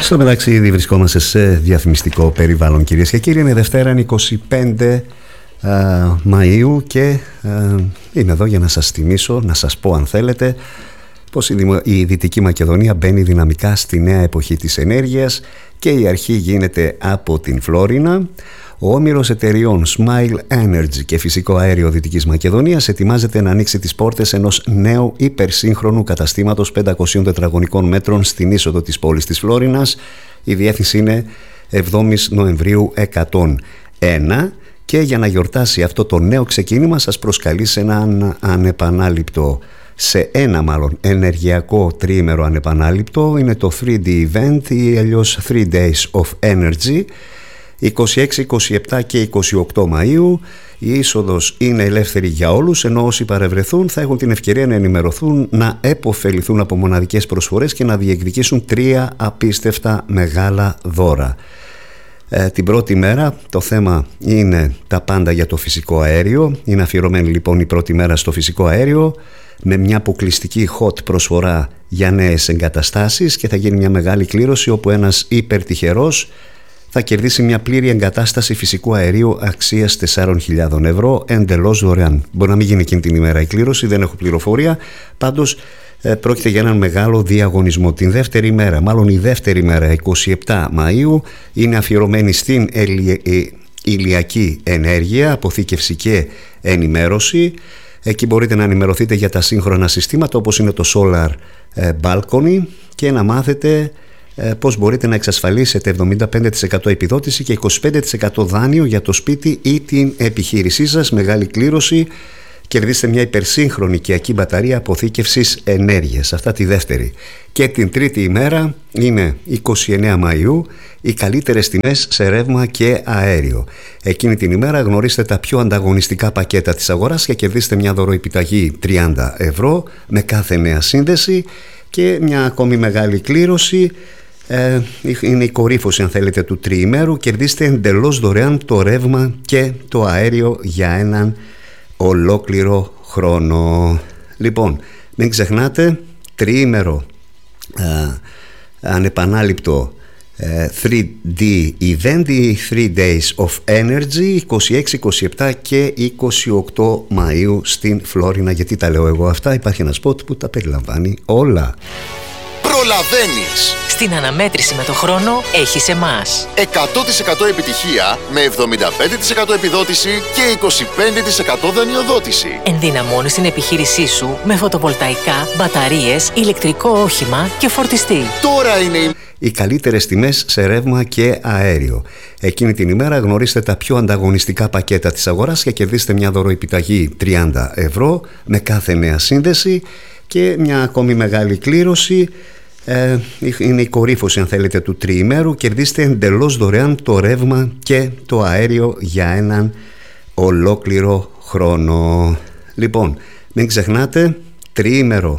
Στο μεταξύ, ήδη βρισκόμαστε σε διαφημιστικό περιβάλλον, κυρίες και κύριοι. Είναι Δευτέρα, είναι 25 Μαΐου και είμαι εδώ για να σας θυμίσω, να σας πω αν θέλετε, πως η Δυτική Μακεδονία μπαίνει δυναμικά στη νέα εποχή της ενέργειας και η αρχή γίνεται από την Φλόρινα. Ο όμηρος εταιριών Smile Energy και Φυσικό Αέριο Δυτικής Μακεδονίας ετοιμάζεται να ανοίξει τις πόρτες ενός νέου υπερσύγχρονου καταστήματος 500 τετραγωνικών μέτρων στην είσοδο της πόλης της Φλόρινας. Η διεύθυνση είναι 7 Νοεμβρίου 101 και για να γιορτάσει αυτό το νέο ξεκίνημα σας προσκαλεί σε έναν ανεπανάληπτο, σε ένα μάλλον ενεργειακό τριήμερο ανεπανάληπτο. Είναι το 3D event ή αλλιώς 3 Days of Energy, 26, 27 και 28 Μαΐου. Η είσοδος είναι ελεύθερη για όλους, ενώ όσοι παρευρεθούν θα έχουν την ευκαιρία να ενημερωθούν, να επωφεληθούν από μοναδικές προσφορές και να διεκδικήσουν 3 απίστευτα μεγάλα δώρα. Την πρώτη μέρα το θέμα είναι τα πάντα για το φυσικό αέριο. Είναι αφιερωμένη λοιπόν η πρώτη μέρα στο φυσικό αέριο, με μια αποκλειστική hot προσφορά για νέες εγκαταστάσεις, και θα γίνει μια μεγάλη κλήρωση όπου ένας υπερτυχερός θα κερδίσει μια πλήρη εγκατάσταση φυσικού αερίου αξίας 4.000 ευρώ εντελώς δωρεάν. Μπορεί να μην γίνει εκείνη την ημέρα η κλήρωση, δεν έχω πληροφορία. Πάντως πρόκειται για έναν μεγάλο διαγωνισμό. Την δεύτερη μέρα, μάλλον η δεύτερη μέρα, 27 Μαΐου, είναι αφιερωμένη στην ηλιακή ενέργεια, αποθήκευση και ενημέρωση. Εκεί μπορείτε να ενημερωθείτε για τα σύγχρονα συστήματα όπως είναι το Solar Balcony και να μάθετε πώς μπορείτε να εξασφαλίσετε 75% επιδότηση και 25% δάνειο για το σπίτι ή την επιχείρησή σας. Μεγάλη κλήρωση. Κερδίστε μια υπερσύγχρονη οικιακή μπαταρία αποθήκευσης ενέργειας. Αυτά τη δεύτερη. Και την τρίτη ημέρα είναι 29 Μαΐου, οι καλύτερες τιμές σε ρεύμα και αέριο. Εκείνη την ημέρα γνωρίστε τα πιο ανταγωνιστικά πακέτα της αγοράς και κερδίστε μια δωροεπιταγή 30 ευρώ με κάθε νέα σύνδεση. Και μια ακόμη μεγάλη κλήρωση, είναι η κορύφωση αν θέλετε του τριημέρου. Κερδίστε εντελώς δωρεάν το ρεύμα και το αέριο για έναν ολόκληρο χρόνο. Λοιπόν, μην ξεχνάτε, τριήμερο ανεπανάληπτο 3D event, η 3 Days of Energy, 26, 27 και 28 Μαΐου στην Φλόρινα. Γιατί τα λέω εγώ αυτά? Υπάρχει ένα σποτ που τα περιλαμβάνει όλα. Προλαβαίνεις! Στην αναμέτρηση με το χρόνο έχεις εμάς. 100% επιτυχία με 75% επιδότηση και 25% δανειοδότηση. Ενδυναμώνεις την επιχείρησή σου με φωτοβολταϊκά, μπαταρίες, ηλεκτρικό όχημα και φορτιστή. Τώρα είναι οι καλύτερες τιμές σε ρεύμα και αέριο. Εκείνη την ημέρα γνωρίστε τα πιο ανταγωνιστικά πακέτα της αγοράς και κερδίστε μια δωροεπιταγή 30 ευρώ με κάθε νέα σύνδεση. Και μια ακόμη μεγάλη κλήρωση, είναι η κορύφωση αν θέλετε του τριημέρου. Κερδίστε εντελώς δωρεάν το ρεύμα και το αέριο για έναν ολόκληρο χρόνο. Λοιπόν, μην ξεχνάτε, τριήμερο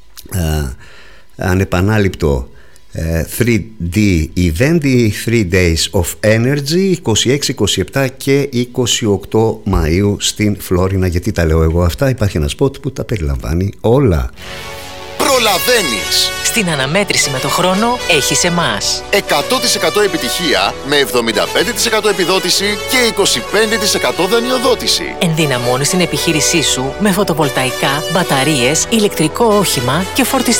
ανεπανάληπτο 3D event, η 3 Days of Energy, 26, 27 και 28 Μαΐου στην Φλόρινα. Γιατί τα λέω εγώ αυτά? Υπάρχει ένα σποτ που τα περιλαμβάνει όλα. Προλαβαίνεις! Στην αναμέτρηση με το χρόνο έχεις εμάς. 100% επιτυχία με 75% επιδότηση και 25% δανειοδότηση. Ενδυναμώνεις την επιχείρησή σου με φωτοβολταϊκά, μπαταρίες, ηλεκτρικό όχημα και φορτιστή.